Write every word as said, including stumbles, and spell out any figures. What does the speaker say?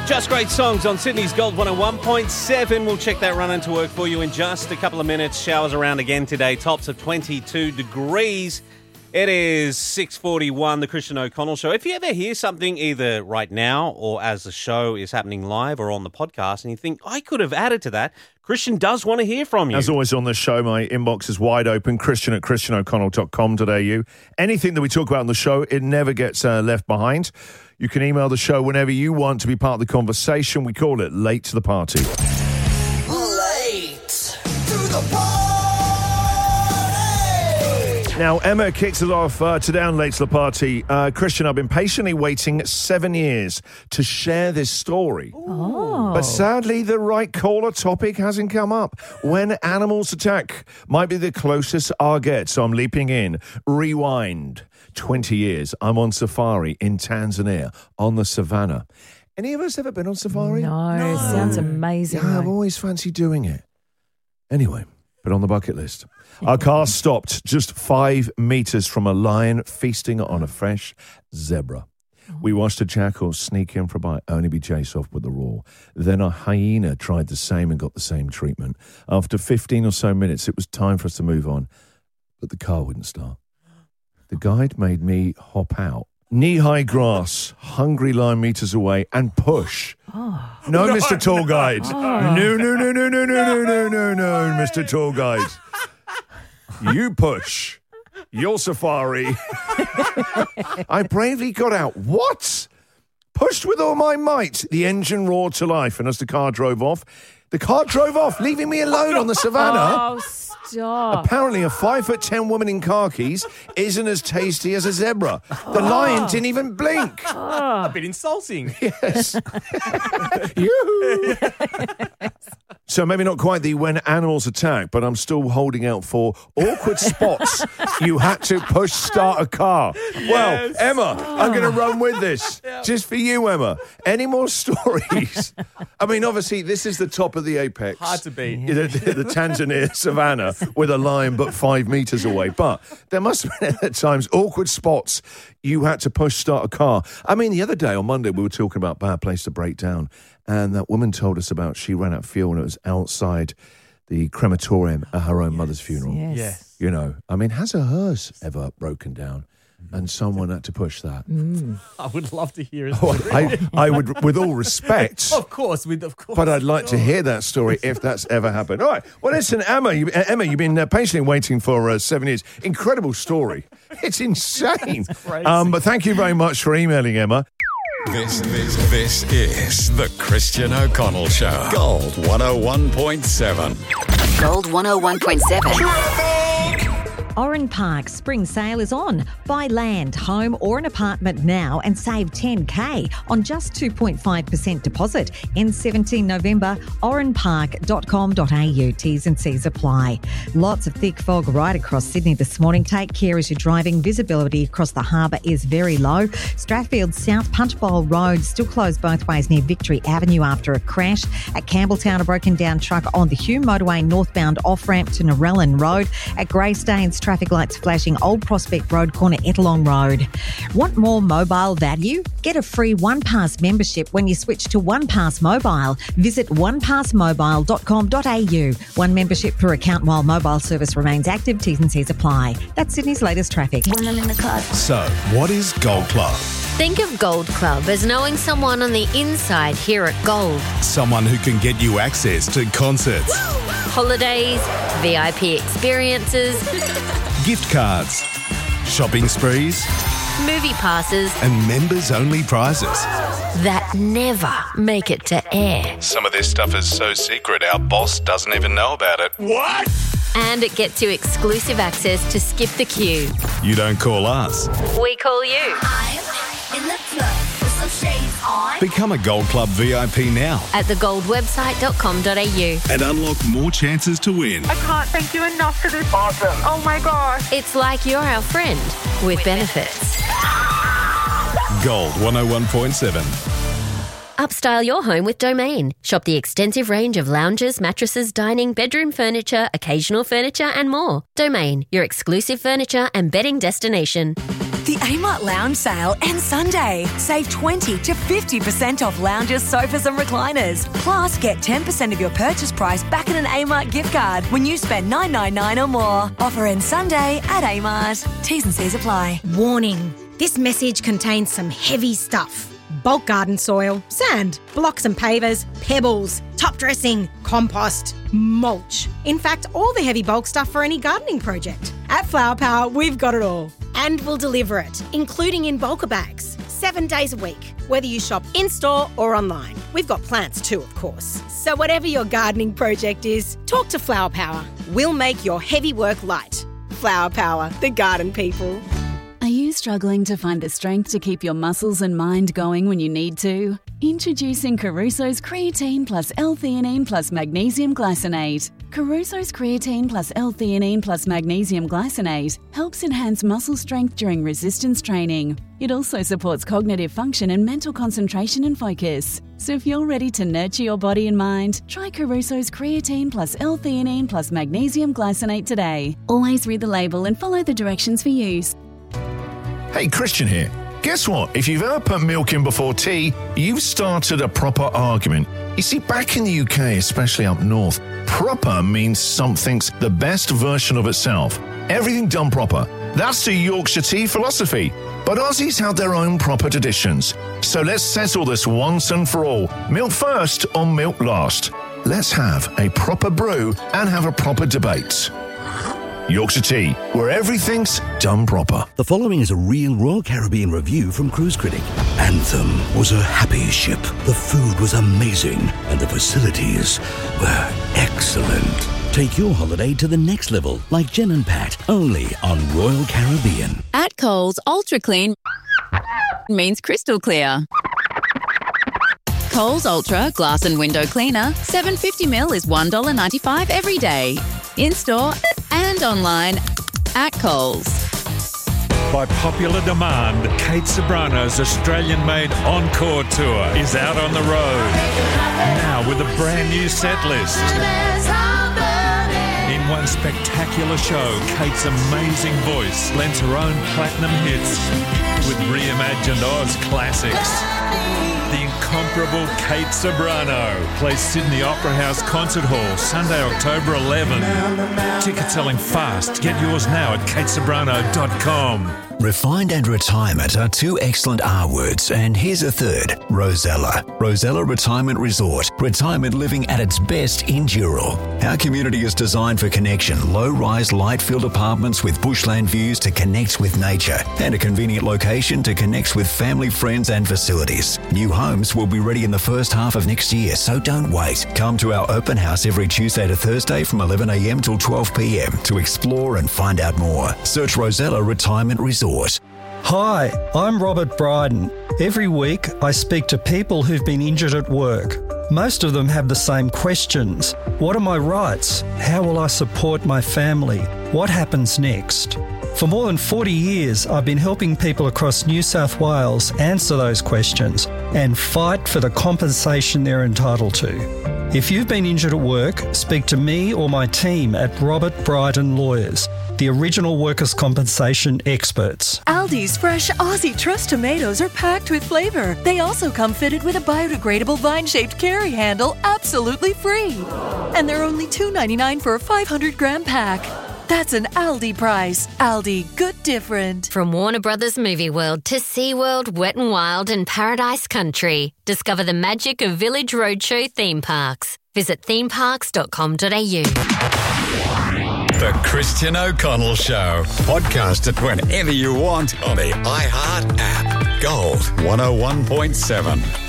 Just great songs on Sydney's Gold one oh one point seven. We'll check that run into work for you in just a couple of minutes. Showers around again today. Tops of twenty-two degrees. It is six forty-one, the Christian O'Connell Show. If you ever hear something either right now or as the show is happening live or on the podcast and you think, I could have added to that, Christian does want to hear from you. As always on the show, my inbox is wide open, christian at christian o'connell dot com dot a u. Anything that we talk about on the show, it never gets uh, left behind. You can email the show whenever you want to be part of the conversation. We call it Late to the Party. Late to the party. Now, Emma kicks it off uh, today on Late to the Party. Uh, Christian, I've been patiently waiting seven years to share this story. Oh. But sadly, the right caller topic hasn't come up. When animals attack might be the closest I'll get, so I'm leaping in. Rewind. twenty years. I'm on safari in Tanzania on the savannah. Any of us ever been on safari? No, no. It sounds amazing. Yeah, I've always fancied doing it. Anyway, put on the bucket list. Our car stopped just five metres from a lion feasting on a fresh zebra. We watched a jackal sneak in for a bite, only be chased off with a roar. Then a hyena tried the same and got the same treatment. After fifteen or so minutes, it was time for us to move on, but the car wouldn't start. The guide made me hop out. Knee-high grass, hungry lion meters away, and push. Oh. No, Mister Tour Guide. Oh. No, no, no, no, no, no, no, no, no, no, Mister Tour Guide. You push. Your safari. I bravely got out. What? Pushed with all my might. The engine roared to life, and as the car drove off, the car drove off, leaving me alone on the savannah. Oh, stop. Apparently, a five foot ten woman in khakis isn't as tasty as a zebra. The oh. lion didn't even blink. Oh. A bit insulting. Yes. Yoo-hoo. So maybe not quite the when animals attack, but I'm still holding out for awkward spots. You had to push start a car. Yes. Well, Emma, oh. I'm going to run with this. Yeah. Just for you, Emma. Any more stories? I mean, obviously, this is the top of the apex. Hard to beat. The, the, the Tanzania savannah with a lion but five metres away. But there must have been at times awkward spots you had to push start a car. I mean, the other day on Monday, we were talking about bad place to break down. And that woman told us about she ran out of fuel and it was outside the crematorium at her own yes, mother's funeral. Yes. yes. You know, I mean, has a hearse ever broken down and someone had to push that? Mm. I would love to hear it. Oh, I, I would, with all respect. Of course, with of course. But I'd like to hear that story if that's ever happened. All right. Well, listen, Emma, you, Emma, you've been uh, patiently waiting for uh, seven years. Incredible story. It's insane. It's crazy. Um, but thank you very much for emailing, Emma. This, this, this is the Christian O'Connell Show. Gold one oh one point seven. Gold one oh one point seven. Oran Park Spring Sale is on. Buy land, home or an apartment now and save ten K on just two point five percent deposit. Ends seventeenth November, oran park dot com dot a u. T's and C's apply. Lots of thick fog right across Sydney this morning. Take care as you're driving. Visibility across the harbour is very low. Strathfield South Punchbowl Road still closed both ways near Victory Avenue after a crash. At Campbelltown, a broken down truck on the Hume Motorway northbound off-ramp to Narellan Road. At Greystanes, traffic lights flashing Old Prospect Road corner Ettalong Road. Want more mobile value? Get a free OnePass membership when you switch to OnePass Mobile. Visit one pass mobile dot com dot a u. One membership per account while mobile service remains active. T's and C's apply. That's Sydney's latest traffic. When I'm in the car. So, what is Gold Club? Think of Gold Club as knowing someone on the inside here at Gold. Someone who can get you access to concerts, holidays, V I P experiences, gift cards, shopping sprees, movie passes, and members-only prizes that never make it to air. Some of this stuff is so secret our boss doesn't even know about it. What? And it gets you exclusive access to skip the queue. You don't call us. We call you. I'm in the club with some shades on. Become a Gold Club V I P now at the gold website dot com dot a u. and unlock more chances to win. I can't thank you enough for this. Awesome. Oh my gosh. It's like you're our friend with benefits. Gold one oh one point seven. Upstyle your home with Domain. Shop the extensive range of lounges, mattresses, dining, bedroom furniture, occasional furniture and more. Domain, your exclusive furniture and bedding destination. The Amart Lounge sale ends Sunday. Save twenty to fifty percent off lounges, sofas and recliners. Plus, get ten percent of your purchase price back in an Amart gift card when you spend nine ninety-nine or more. Offer ends Sunday at Amart. T's and C's apply. Warning, this message contains some heavy stuff. Bulk garden soil, sand, blocks and pavers, pebbles, top dressing, compost, mulch. In fact, all the heavy bulk stuff for any gardening project. At Flower Power, we've got it all. And we'll deliver it, including in bulker bags, seven days a week, whether you shop in-store or online. We've got plants too, of course. So whatever your gardening project is, talk to Flower Power. We'll make your heavy work light. Flower Power, the garden people. Are you struggling to find the strength to keep your muscles and mind going when you need to? Introducing Caruso's Creatine Plus L-Theanine Plus Magnesium Glycinate. Caruso's Creatine Plus L-Theanine Plus Magnesium Glycinate helps enhance muscle strength during resistance training. It also supports cognitive function and mental concentration and focus. So if you're ready to nurture your body and mind, try Caruso's Creatine Plus L-Theanine Plus Magnesium Glycinate today. Always read the label and follow the directions for use. Hey, Christian here. Guess what? If you've ever put milk in before tea, you've started a proper argument. You see, back in the U K, especially up north, proper means something's the best version of itself. Everything done proper. That's the Yorkshire tea philosophy. But Aussies have their own proper traditions. So let's settle this once and for all. Milk first or milk last? Let's have a proper brew and have a proper debate. Yorkshire Tea, where everything's done proper. The following is a real Royal Caribbean review from Cruise Critic. Anthem was a happy ship. The food was amazing and the facilities were excellent. Take your holiday to the next level like Jen and Pat, only on Royal Caribbean. At Coles, Ultra Clean means crystal clear. Coles Ultra Glass and Window Cleaner, seven hundred fifty milliliters is one dollar ninety-five every day. In-store and online at Coles. By popular demand, Kate Ceberano's Australian-made Encore Tour is out on the road. Now with a brand new set list. In one spectacular show, Kate's amazing voice blends her own platinum hits with reimagined Oz classics. The incomparable Kate Ceberano plays Sydney Opera House Concert Hall Sunday, October eleventh. Tickets selling fast. Get yours now at kate ceberano dot com. Refined and retirement are two excellent R words, and here's a third, Rosella. Rosella Retirement Resort. Retirement living at its best in Dural. Our community is designed for connection. Low-rise, light-filled apartments with bushland views to connect with nature, and a convenient location to connect with family, friends and facilities. New homes will be ready in the first half of next year, so don't wait. Come to our open house every Tuesday to Thursday from eleven a.m. till twelve p.m. to explore and find out more. Search Rosella Retirement Resort. Hi, I'm Robert Bryden. Every week I speak to people who've been injured at work. Most of them have the same questions. What are my rights? How will I support my family? What happens next? For more than forty years, I've been helping people across New South Wales answer those questions and fight for the compensation they're entitled to. If you've been injured at work, speak to me or my team at Robert Bryden Lawyers, the original workers' compensation experts. Aldi's fresh Aussie Trust tomatoes are packed with flavour. They also come fitted with a biodegradable vine-shaped carry handle, absolutely free. And they're only two dollars ninety-nine for a five hundred gram pack. That's an Aldi price. Aldi, good different. From Warner Brothers Movie World to SeaWorld, Wet n Wild and Paradise Country. Discover the magic of Village Roadshow theme parks. Visit theme parks dot com dot a u. The Christian O'Connell Show. Podcast it whenever you want on the iHeart app. Gold one oh one point seven.